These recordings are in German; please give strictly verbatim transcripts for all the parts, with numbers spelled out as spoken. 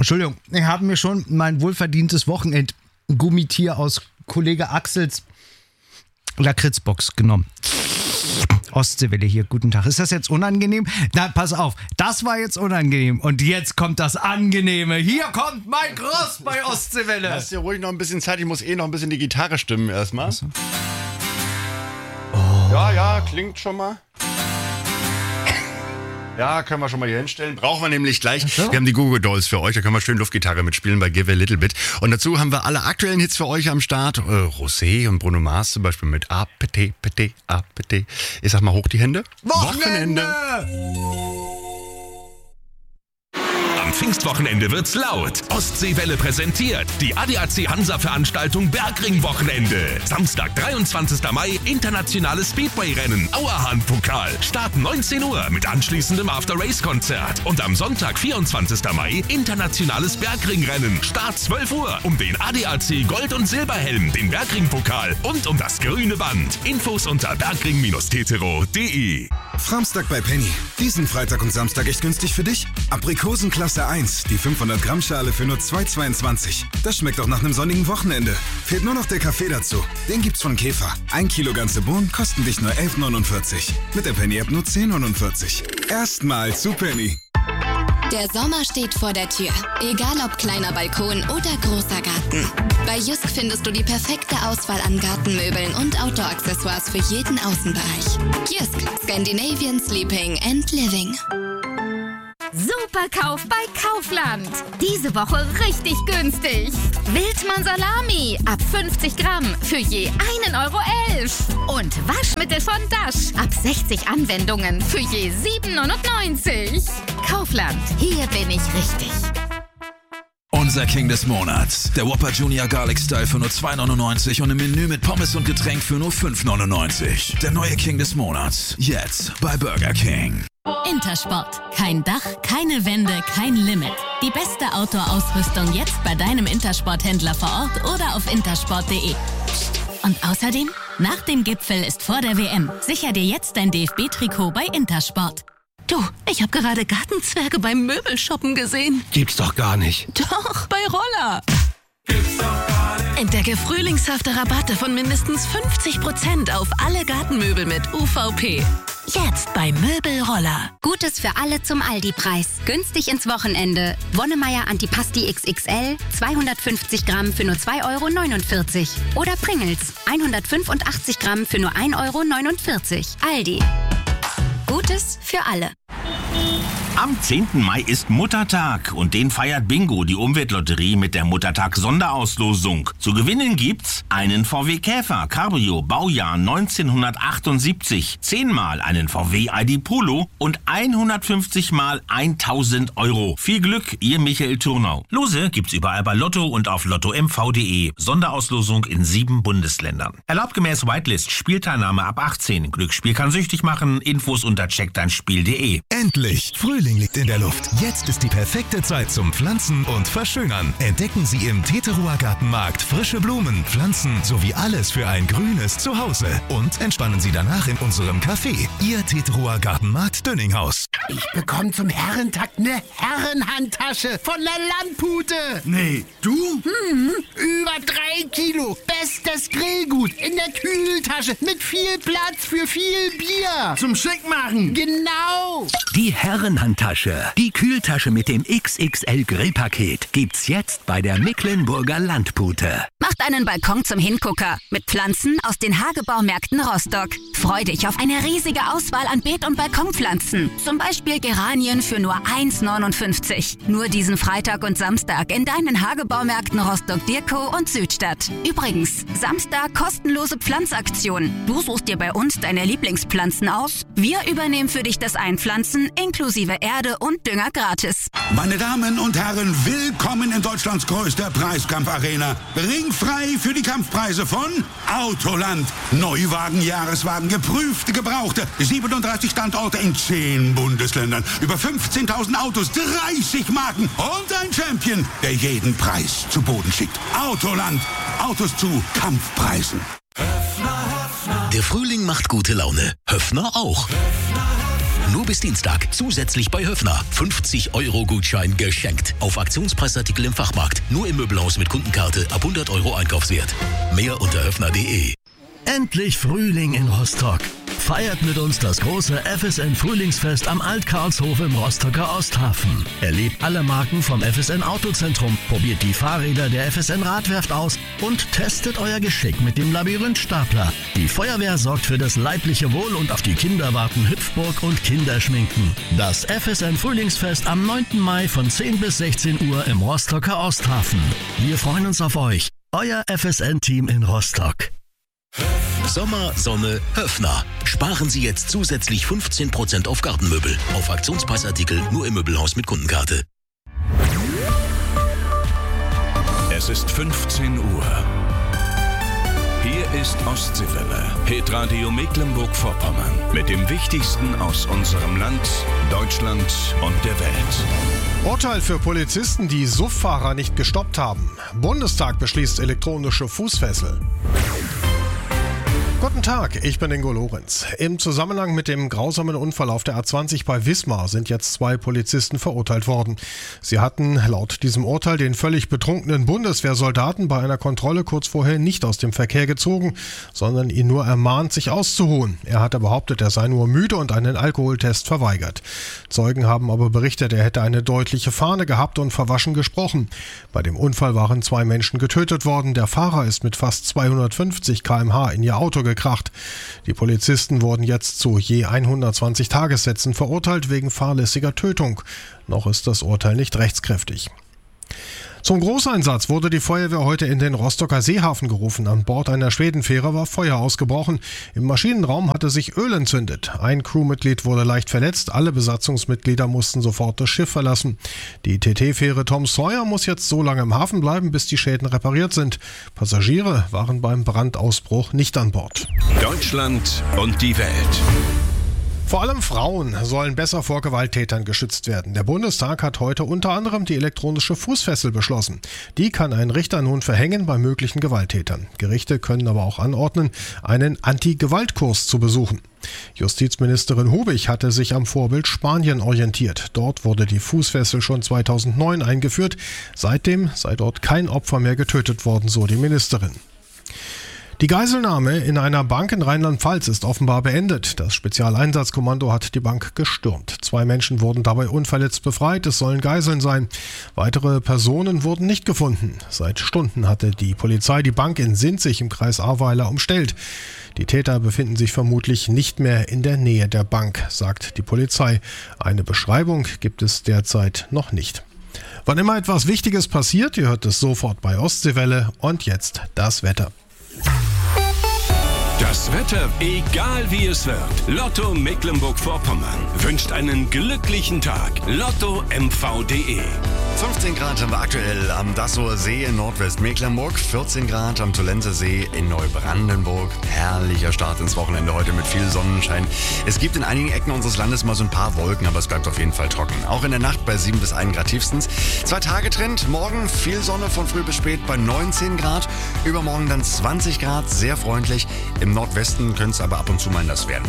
Entschuldigung, ich habe mir schon mein wohlverdientes Wochenend-Gummitier aus Kollege Axels Lakritzbox genommen. Ostseewelle hier, guten Tag. Ist das jetzt unangenehm? Na, pass auf, das war jetzt unangenehm. Und jetzt kommt das Angenehme. Hier kommt mein Groß bei Ostseewelle. Lass dir ruhig noch ein bisschen Zeit, ich muss eh noch ein bisschen die Gitarre stimmen erstmal. So. Oh. Ja, ja, klingt schon mal. Ja, können wir schon mal hier hinstellen. Brauchen wir nämlich gleich. So. Wir haben die Google Dolls für euch. Da können wir schön Luftgitarre mitspielen bei Give a Little Bit. Und dazu haben wir alle aktuellen Hits für euch am Start. Äh, Rosé und Bruno Mars zum Beispiel mit Appetit, Appetit, Appetit. Ich sag mal hoch die Hände. Wochenende! Wochenende. Am Pfingstwochenende wird's laut. Ostseewelle präsentiert die A D A C Hansa-Veranstaltung Bergring-Wochenende. Samstag, dreiundzwanzigster Mai, internationales Speedway-Rennen, Auerhahn-Pokal. Start neunzehn Uhr mit anschließendem After-Race-Konzert. Und am Sonntag, vierundzwanzigster Mai, internationales Bergring-Rennen. Start zwölf Uhr um den A D A C Gold- und Silberhelm, den Bergring-Pokal und um das grüne Band. Infos unter bergring Bindestrich tetero Punkt de. Samstag bei Penny. Diesen Freitag und Samstag echt günstig für dich? Aprikosenklasse eins, die fünfhundert Gramm Schale für nur zwei Euro zweiundzwanzig. Das schmeckt auch nach einem sonnigen Wochenende. Fehlt nur noch der Kaffee dazu. Den gibt's von Käfer. Ein Kilo ganze Bohnen kosten dich nur elf neunundvierzig. Mit der Penny-App nur zehn neunundvierzig. Erstmal zu Penny. Der Sommer steht vor der Tür. Egal ob kleiner Balkon oder großer Garten. Bei Jysk findest du die perfekte Auswahl an Gartenmöbeln und Outdoor-Accessoires für jeden Außenbereich. Jysk, Scandinavian Sleeping and Living. Superkauf bei Kaufland. Diese Woche richtig günstig. Wildmann Salami ab fünfzig Gramm für je einen Euro elf. Und Waschmittel von Dash ab sechzig Anwendungen für je sieben neunundneunzig. Kaufland, hier bin ich richtig. Unser King des Monats. Der Whopper Junior Garlic Style für nur zwei neunundneunzig und im Menü mit Pommes und Getränk für nur fünf neunundneunzig. Der neue King des Monats. Jetzt bei Burger King. Intersport. Kein Dach, keine Wände, kein Limit. Die beste Outdoor-Ausrüstung jetzt bei deinem Intersport-Händler vor Ort oder auf intersport punkt de. Und außerdem, nach dem Gipfel ist vor der W M. Sicher dir jetzt dein D F B-Trikot bei Intersport. Du, ich habe gerade Gartenzwerge beim Möbelshoppen gesehen. Gibt's doch gar nicht. Doch, bei Roller. Gibt's doch gar nicht. Entdecke frühlingshafte Rabatte von mindestens fünfzig Prozent auf alle Gartenmöbel mit U V P. Jetzt bei Möbelroller. Gutes für alle zum Aldi-Preis. Günstig ins Wochenende. Wonnemeier Antipasti X X L, zweihundertfünfzig Gramm für nur zwei Euro neunundvierzig. Oder Pringles, hundertfünfundachtzig Gramm für nur ein Euro neunundvierzig. Aldi. Gutes für alle. Am zehnten Mai ist Muttertag und den feiert Bingo, die Umweltlotterie, mit der Muttertag-Sonderauslosung. Zu gewinnen gibt's einen V W Käfer Cabrio Baujahr neunzehnhundertachtundsiebzig, zehnmal einen V W I D Polo und hundertfünfzig mal tausend Euro. Viel Glück, ihr Michael Turnau. Lose gibt's überall bei Lotto und auf lotto m v punkt de. Sonderauslosung in sieben Bundesländern. Erlaubt gemäß Whitelist, Spielteilnahme ab achtzehn. Glücksspiel kann süchtig machen. Infos unter check dein spiel punkt de. Endlich! Frühling liegt in der Luft. Jetzt ist die perfekte Zeit zum Pflanzen und Verschönern. Entdecken Sie im Teterower Gartenmarkt frische Blumen, Pflanzen sowie alles für ein grünes Zuhause. Und entspannen Sie danach in unserem Café. Ihr Teterower Gartenmarkt Dönninghaus. Ich bekomme zum Herrentag eine Herrenhandtasche von der Landpute. Nee, du? Hm, über drei Kilo. Bestes Grillgut in der Kühltasche mit viel Platz für viel Bier. Zum Schickmachen. Genau. Die Herrenhandtasche, die Kühltasche mit dem X X L Grillpaket, gibt's jetzt bei der Mecklenburger Landpute. Macht einen Balkon zum Hingucker mit Pflanzen aus den Hagebaumärkten Rostock. Freu dich auf eine riesige Auswahl an Beet- und Balkonpflanzen. Zum Beispiel Geranien für nur eins neunundfünfzig. Nur diesen Freitag und Samstag in deinen Hagebaumärkten Rostock, Dirkow und Südstadt. Übrigens, Samstag kostenlose Pflanzaktion. Du suchst dir bei uns deine Lieblingspflanzen aus. Wir übernehmen für dich das Einpflanzen inklusive Erde und Dünger gratis. Meine Damen und Herren, willkommen in Deutschlands größter Preiskampfarena. Ringfrei für die Kampfpreise von Autoland. Neuwagen, Jahreswagen, geprüfte, gebrauchte. siebenunddreißig Standorte in zehn Bundesländern. Über fünfzehntausend Autos, dreißig Marken und ein Champion, der jeden Preis zu Boden schickt. Autoland. Autos zu Kampfpreisen. Der Frühling macht gute Laune. Höffner auch. Nur bis Dienstag. Zusätzlich bei Höfner. fünfzig Euro Gutschein geschenkt. Auf Aktionspreisartikel im Fachmarkt. Nur im Möbelhaus mit Kundenkarte ab hundert Euro Einkaufswert. Mehr unter höfner punkt de. Endlich Frühling in Rostock. Feiert mit uns das große F S N Frühlingsfest am Alt-Karlshof im Rostocker Osthafen. Erlebt alle Marken vom F S N Autozentrum, probiert die Fahrräder der F S N Radwerft aus und testet euer Geschick mit dem Labyrinthstapler. Die Feuerwehr sorgt für das leibliche Wohl und auf die Kinder warten Hüpfburg und Kinderschminken. Das F S N Frühlingsfest am neunten Mai von zehn bis sechzehn Uhr im Rostocker Osthafen. Wir freuen uns auf euch. Euer F S N-Team in Rostock. Sommer, Sonne, Höfner. Sparen Sie jetzt zusätzlich fünfzehn Prozent auf Gartenmöbel. Auf Aktionspreisartikel nur im Möbelhaus mit Kundenkarte. Es ist fünfzehn Uhr. Hier ist Ostseewelle, Hitradio Mecklenburg-Vorpommern. Mit dem Wichtigsten aus unserem Land, Deutschland und der Welt. Urteil für Polizisten, die Sufffahrer nicht gestoppt haben. Bundestag beschließt elektronische Fußfessel. Guten Tag, ich bin Ingo Lorenz. Im Zusammenhang mit dem grausamen Unfall auf der A zwanzig bei Wismar sind jetzt zwei Polizisten verurteilt worden. Sie hatten laut diesem Urteil den völlig betrunkenen Bundeswehrsoldaten bei einer Kontrolle kurz vorher nicht aus dem Verkehr gezogen, sondern ihn nur ermahnt, sich auszuruhen. Er hatte behauptet, er sei nur müde und einen Alkoholtest verweigert. Zeugen haben aber berichtet, er hätte eine deutliche Fahne gehabt und verwaschen gesprochen. Bei dem Unfall waren zwei Menschen getötet worden. Der Fahrer ist mit fast zweihundertfünfzig Kilometer pro Stunde in ihr Auto gekracht. Die Polizisten wurden jetzt zu je hundertzwanzig Tagessätzen verurteilt wegen fahrlässiger Tötung. Noch ist das Urteil nicht rechtskräftig. Zum Großeinsatz wurde die Feuerwehr heute in den Rostocker Seehafen gerufen. An Bord einer Schwedenfähre war Feuer ausgebrochen. Im Maschinenraum hatte sich Öl entzündet. Ein Crewmitglied wurde leicht verletzt. Alle Besatzungsmitglieder mussten sofort das Schiff verlassen. Die T T-Fähre Tom Sawyer muss jetzt so lange im Hafen bleiben, bis die Schäden repariert sind. Passagiere waren beim Brandausbruch nicht an Bord. Deutschland und die Welt. Vor allem Frauen sollen besser vor Gewalttätern geschützt werden. Der Bundestag hat heute unter anderem die elektronische Fußfessel beschlossen. Die kann ein Richter nun verhängen bei möglichen Gewalttätern. Gerichte können aber auch anordnen, einen Anti-Gewalt-Kurs zu besuchen. Justizministerin Hubig hatte sich am Vorbild Spanien orientiert. Dort wurde die Fußfessel schon zweitausendneun eingeführt. Seitdem sei dort kein Opfer mehr getötet worden, so die Ministerin. Die Geiselnahme in einer Bank in Rheinland-Pfalz ist offenbar beendet. Das Spezialeinsatzkommando hat die Bank gestürmt. Zwei Menschen wurden dabei unverletzt befreit. Es sollen Geiseln sein. Weitere Personen wurden nicht gefunden. Seit Stunden hatte die Polizei die Bank in Sinzig im Kreis Ahrweiler umstellt. Die Täter befinden sich vermutlich nicht mehr in der Nähe der Bank, sagt die Polizei. Eine Beschreibung gibt es derzeit noch nicht. Wann immer etwas Wichtiges passiert, ihr hört es sofort bei Ostseewelle. Und jetzt das Wetter. Das Wetter, egal wie es wird. Lotto Mecklenburg-Vorpommern wünscht einen glücklichen Tag. Lotto M V punkt de. fünfzehn Grad haben wir aktuell am Dassower See in Nordwestmecklenburg, vierzehn Grad am Tolenzer See in Neubrandenburg. Herrlicher Start ins Wochenende heute mit viel Sonnenschein. Es gibt in einigen Ecken unseres Landes mal so ein paar Wolken, aber es bleibt auf jeden Fall trocken. Auch in der Nacht bei sieben bis ein Grad tiefstens. Zwei Tage Trend, morgen viel Sonne von früh bis spät bei neunzehn Grad. Übermorgen dann zwanzig Grad, sehr freundlich. Im Nordwesten könnte es aber ab und zu mal nass werden.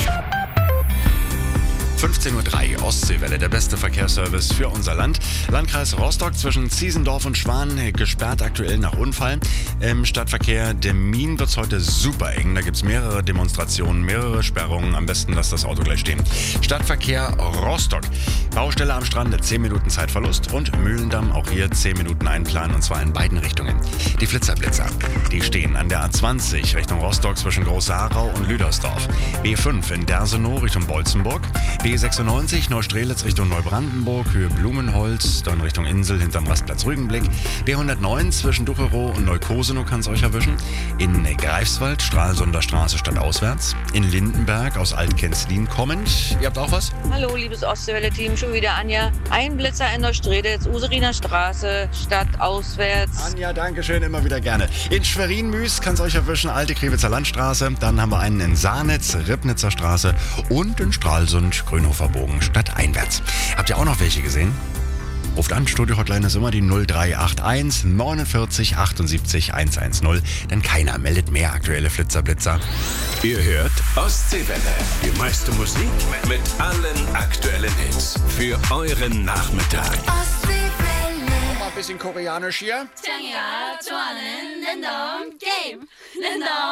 fünfzehn Uhr drei, Ostseewelle, der beste Verkehrsservice für unser Land. Landkreis Rostock zwischen Ziesendorf und Schwan gesperrt aktuell nach Unfall. Im Stadtverkehr der Mien wird es heute super eng. Da gibt es mehrere Demonstrationen, mehrere Sperrungen. Am besten lasst das Auto gleich stehen. Stadtverkehr Rostock. Baustelle am Strand, zehn Minuten Zeitverlust. Und Mühlendamm, auch hier zehn Minuten einplanen, und zwar in beiden Richtungen. Die Flitzerblitzer, die stehen an der A zwanzig Richtung Rostock zwischen Großharau und Lüdersdorf. B fünf in Dersenow Richtung Bolzenburg. B sechsundneunzig Neustrelitz Richtung Neubrandenburg, Höhe Blumenholz, dann Richtung Insel hinterm Rastplatz Rügenblick. B hundertneun zwischen Ducherow und Neukosenow kann es euch erwischen. In Greifswald, Stralsunder Straße stadtauswärts. In Lindenberg aus Altkenzlin kommend. Ihr habt auch was? Hallo, liebes Ostseewelle-Team, schon wieder Anja. Ein Blitzer in Neustrelitz, Useriner Straße, stadtauswärts. Anja, danke schön, immer wieder gerne. In Schwerin-Müs kann es euch erwischen, Alte Krewitzer Landstraße. Dann haben wir einen in Saarnitz, Ribnitzer Straße und in Stralsund, Grünhofer Bogen stadteinwärts. Habt ihr auch noch welche gesehen? Ruft an, Studio-Hotline ist immer die null drei acht eins neunundvierzig achtundsiebzig hundertzehn, denn keiner meldet mehr aktuelle Flitzer-Blitzer. Ihr hört Ostseewelle. Die meiste Musik mit allen aktuellen Hits für euren Nachmittag. Mal ein bisschen koreanisch hier. Game.